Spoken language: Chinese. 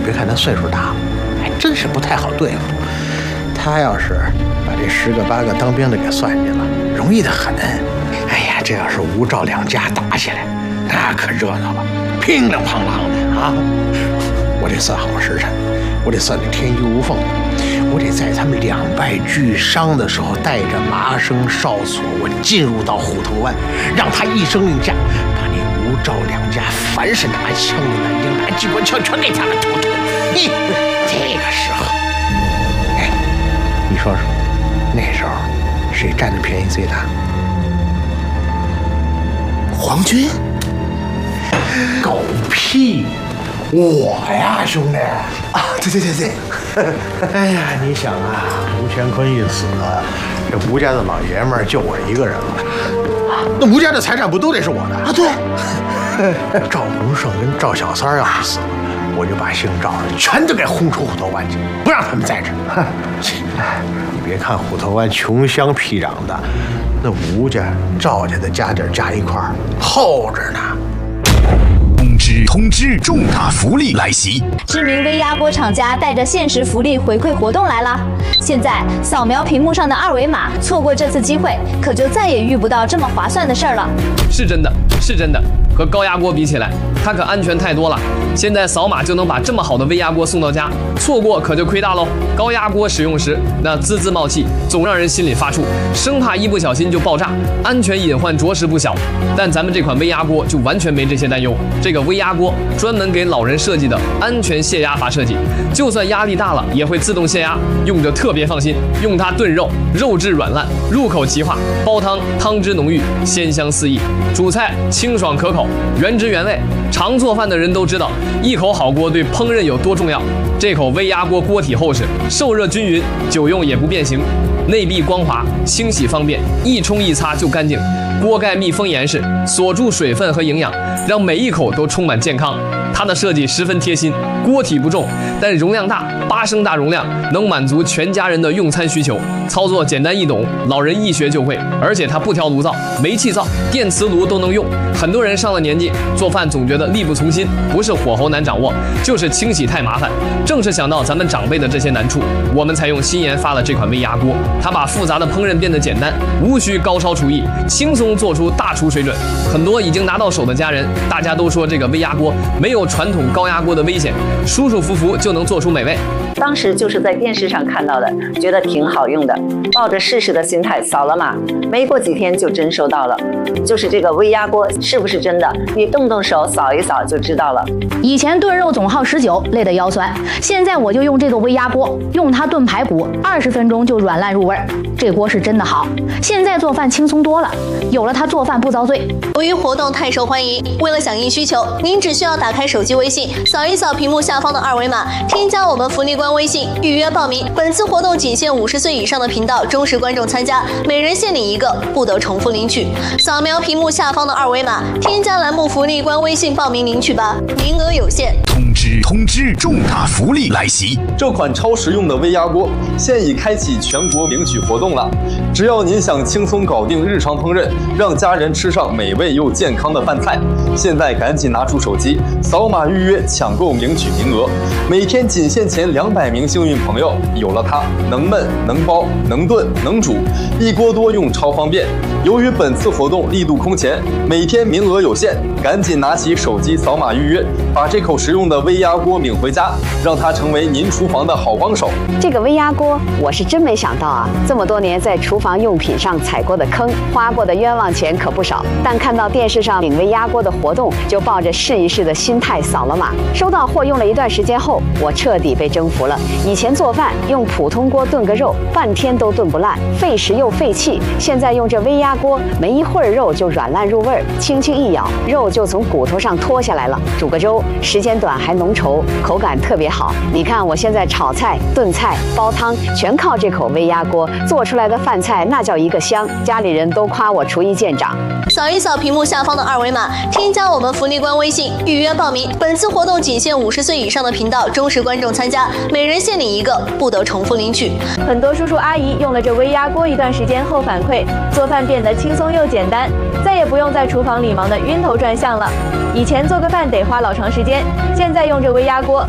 别看他岁数大了，还真是不太好对付。他要是把这10个8个当兵的给算计了，容易得很。哎呀，这要是吴赵两家打起来，那可热闹了，乒铃乓啷的啊！我得算好时辰，我得算得天衣无缝，我得在他们两败俱伤的时候，带着麻绳哨所，我进入到虎头湾，让他一声令下，把那吴赵两家凡是拿枪的男丁、拿机关枪全给他们突突。这个时候，哎，你说说，那时候谁占的便宜最大？ 皇军？ 狗屁！我呀，兄弟啊，对。 哎呀，你想啊，吴乾坤一死，这吴家的老爷们儿就我一个人了，那吴家的财产不都得是我的啊？对。 赵荣胜跟赵小三要是死了，我就把姓赵的全都给轰出虎头湾去，不让他们在这。你别看虎头湾穷乡僻壤的，那吴家、赵家的家底加一块儿厚着呢。 通知，重大福利来袭！ 知名微压锅厂家带着限时福利回馈活动来了。现在扫描屏幕上的2维码，错过这次机会，可就再也遇不到这么划算的事儿了。 是真的，和高压锅比起来，它可安全太多了。现在扫码就能把这么好的微压锅送到家，错过可就亏大喽。高压锅使用时，那滋滋冒气，总让人心里发怵，生怕一不小心就爆炸，安全隐患着实不小。但咱们这款微压锅就完全没这些担忧。这个微压锅专门给老人设计的安全泄压阀设计，就算压力大了也会自动泄压，用着特别放心。用它炖肉，肉质软烂，入口即化；煲汤，汤汁浓郁，鲜香四溢；煮菜清爽可口，原汁原味。常做饭的人都知道，一口好锅对烹饪有多重要。这口微压锅锅体厚实，受热均匀，久用也不变形，内壁光滑，清洗方便，一冲一擦就干净。锅盖密封严实，锁住水分和营养，让每一口都充满健康。它的设计十分贴心，锅体不重，但容量大，8升大容量，能满足全家人的用餐需求。操作简单易懂，老人一学就会。而且它不调炉灶、煤气灶、电磁炉都能用。很多人上了年纪，做饭总觉得力不从心，不是火候难掌握，就是清洗太麻烦。正是想到咱们长辈的这些难处，我们才用新研发了这款微压锅。它把复杂的烹饪变得简单，无需高烧厨艺，轻松做出大厨水准。很多已经拿到手的家人，大家都说这个微压锅没有传统高压锅的危险，舒舒服服就能做出美味。 当时就是在电视上看到的，觉得挺好用的，抱着试试的心态扫了码，没过几天就真收到了。就是这个微压锅是不是真的，你动动手扫一扫就知道了。 以前炖肉总耗19，累得腰酸，现在我就用这个微压锅，用它炖排骨，20分钟就软烂入味儿。这锅是真的好，现在做饭轻松多了，有了它做饭不遭罪。 由于活动太受欢迎，为了响应需求，您只需要打开手机微信，扫一扫屏幕下方的2维码，添加我们福利官微信，预约报名。本次活动仅限50岁以上的频道忠实观众参加，每人限领1个，不得重复领取。扫描屏幕下方的2维码，添加栏目福利官微信报名领取吧，名额有限。 通知，重大福利来袭！ 这款超实用的微压锅现已开启全国领取活动了。只要您想轻松搞定日常烹饪，让家人吃上美味又健康的饭菜，现在赶紧拿出手机，扫码预约抢购领取名额。每天仅限前200名幸运朋友，有了它，能焖能煲能炖能煮，一锅多用超方便。由于本次活动力度空前，每天名额有限，赶紧拿起手机扫码预约，把这口实用的微压锅领回家，让它成为您厨房的好帮手。 这个微压锅我是真没想到啊，这么多年在厨房用品上踩过的坑，花过的冤枉钱可不少。但看到电视上领微压锅的活动，就抱着试一试的心态扫了码。收到货用了一段时间后，我彻底被征服了。以前做饭用普通锅炖个肉，半天都炖不烂，费时又费气。现在用这微压锅，没一会儿肉就软烂入味儿，轻轻一咬，肉就从骨头上脱下来了。煮个粥，时间短还浓稠，口感特别好。你看我现在炒菜、炖菜、煲汤，全靠这口微压锅做出来的饭菜，那叫一个香，家里人都夸我厨艺见长。 扫一扫屏幕下方的2维码，添加我们福利官微信，预约报名。本次活动仅限50岁以上的频道忠实观众参加，每人限领1个，不得重复领取。 很多叔叔阿姨用了这微压锅一段时间后反馈，做饭变得轻松又简单，再也不用在厨房里忙得晕头转向了。以前做个饭得花老长时间，现在用这微压锅